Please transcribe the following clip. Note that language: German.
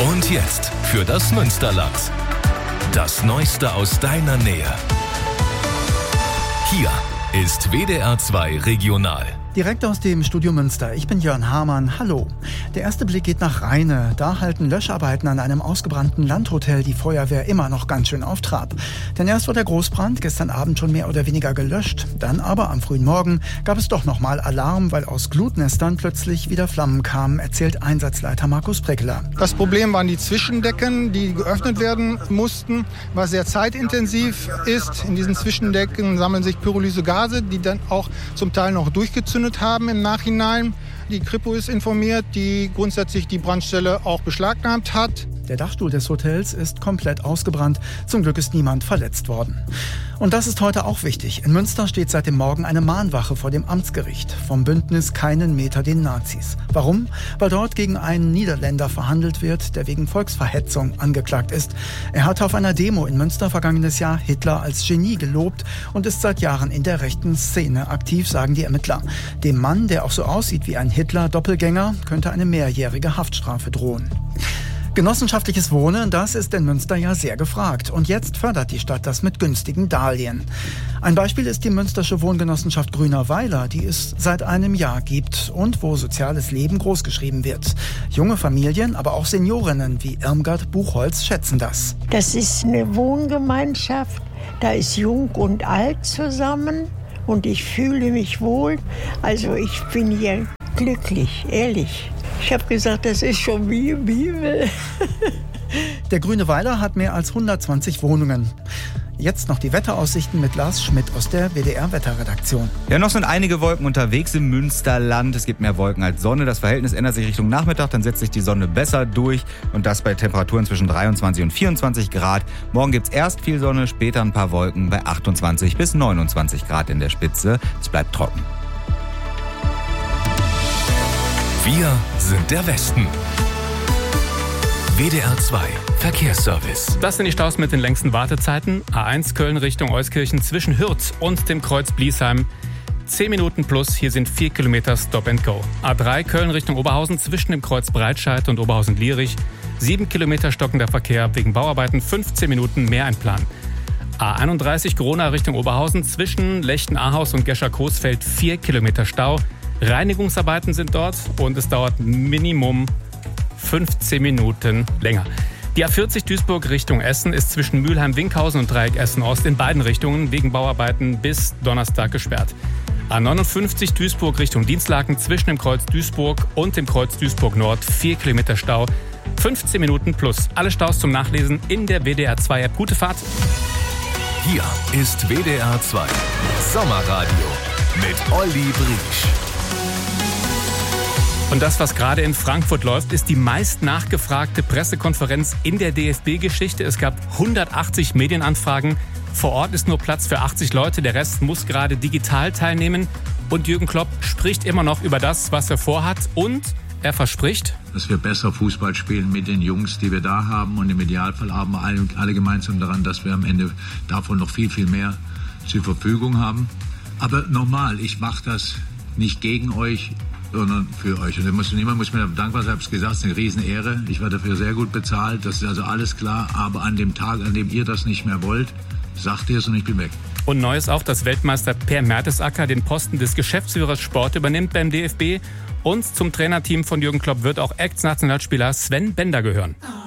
Und jetzt für das Münsterland. Das Neueste aus deiner Nähe. Hier ist WDR 2 Regional. Direkt aus dem Studio Münster. Ich bin Jörn Hamann. Hallo. Der erste Blick geht nach Rheine. Da halten Löscharbeiten an einem ausgebrannten Landhotel die Feuerwehr immer noch ganz schön auf Trab. Denn erst wurde der Großbrand gestern Abend schon mehr oder weniger gelöscht. Dann aber am frühen Morgen gab es doch nochmal Alarm, weil aus Glutnestern plötzlich wieder Flammen kamen, erzählt Einsatzleiter Markus Breckeler. Das Problem waren die Zwischendecken, die geöffnet werden mussten, was sehr zeitintensiv ist. In diesen Zwischendecken sammeln sich Pyrolysegase, die dann auch zum Teil noch durchgezündet haben im Nachhinein. Die Kripo ist informiert, die grundsätzlich die Brandstelle auch beschlagnahmt hat. Der Dachstuhl des Hotels ist komplett ausgebrannt. Zum Glück ist niemand verletzt worden. Und das ist heute auch wichtig. In Münster steht seit dem Morgen eine Mahnwache vor dem Amtsgericht. Vom Bündnis Keinen Meter den Nazis. Warum? Weil dort gegen einen Niederländer verhandelt wird, der wegen Volksverhetzung angeklagt ist. Er hatte auf einer Demo in Münster vergangenes Jahr Hitler als Genie gelobt und ist seit Jahren in der rechten Szene aktiv, sagen die Ermittler. Dem Mann, der auch so aussieht wie ein Hitler-Doppelgänger, könnte eine mehrjährige Haftstrafe drohen. Genossenschaftliches Wohnen, das ist in Münster ja sehr gefragt. Und jetzt fördert die Stadt das mit günstigen Darlehen. Ein Beispiel ist die münstersche Wohngenossenschaft Grüner Weiler, die es seit einem Jahr gibt und wo soziales Leben großgeschrieben wird. Junge Familien, aber auch Seniorinnen wie Irmgard Buchholz schätzen das. Das ist eine Wohngemeinschaft, da ist Jung und Alt zusammen und ich fühle mich wohl. Also ich bin hier glücklich, ehrlich. Ich habe gesagt, das ist schon wie im Himmel. Der Grüne Weiler hat mehr als 120 Wohnungen. Jetzt noch die Wetteraussichten mit Lars Schmidt aus der WDR-Wetterredaktion. Ja, noch sind einige Wolken unterwegs im Münsterland. Es gibt mehr Wolken als Sonne. Das Verhältnis ändert sich Richtung Nachmittag. Dann setzt sich die Sonne besser durch. Und das bei Temperaturen zwischen 23 und 24 Grad. Morgen gibt es erst viel Sonne, später ein paar Wolken bei 28 bis 29 Grad in der Spitze. Es bleibt trocken. Wir sind der Westen. WDR 2 Verkehrsservice. Das sind die Staus mit den längsten Wartezeiten. A1 Köln Richtung Euskirchen zwischen Hürth und dem Kreuz Bliesheim. 10 Minuten plus, hier sind 4 Kilometer Stop and Go. A3 Köln Richtung Oberhausen zwischen dem Kreuz Breitscheid und Oberhausen-Lierich. 7 Kilometer stockender Verkehr wegen Bauarbeiten, 15 Minuten mehr einplanen. A31 Corona Richtung Oberhausen zwischen Lechten-Ahaus und Gescher-Coesfeld 4 Kilometer Stau. Reinigungsarbeiten sind dort und es dauert Minimum 15 Minuten länger. Die A40 Duisburg Richtung Essen ist zwischen Mülheim-Winkhausen und Dreieck Essen-Ost in beiden Richtungen wegen Bauarbeiten bis Donnerstag gesperrt. A59 Duisburg Richtung Dienstlaken zwischen dem Kreuz Duisburg und dem Kreuz Duisburg Nord 4 Kilometer Stau, 15 Minuten plus. Alle Staus zum Nachlesen in der WDR 2 App. Gute Fahrt! Hier ist WDR 2 Sommerradio mit Olli Briesch. Und das, was gerade in Frankfurt läuft, ist die meist nachgefragte Pressekonferenz in der DFB-Geschichte. Es gab 180 Medienanfragen. Vor Ort ist nur Platz für 80 Leute. Der Rest muss gerade digital teilnehmen. Und Jürgen Klopp spricht immer noch über das, was er vorhat. Und er verspricht, dass wir besser Fußball spielen mit den Jungs, die wir da haben. Und im Idealfall haben wir alle gemeinsam daran, dass wir am Ende davon noch viel, viel mehr zur Verfügung haben. Aber nochmal, ich mache das nicht gegen euch, sondern für euch. Und niemand muss mir dankbar sein, ich habe es gesagt, es ist eine Riesenehre. Ich war dafür sehr gut bezahlt, das ist also alles klar. Aber an dem Tag, an dem ihr das nicht mehr wollt, sagt ihr es und ich bin weg. Und neu ist auch, dass Weltmeister Per Mertesacker den Posten des Geschäftsführers Sport übernimmt beim DFB. Und zum Trainerteam von Jürgen Klopp wird auch Ex-Nationalspieler Sven Bender gehören.